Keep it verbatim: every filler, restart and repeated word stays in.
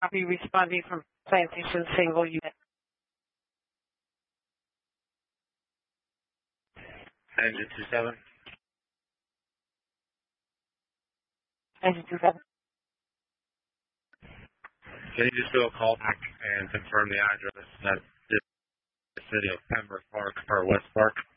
I'll be responding from Plantation Single Unit. Engine two seven. Engine two seven. Can you just do a call back and confirm the address at the city of Pembroke Park or West Park?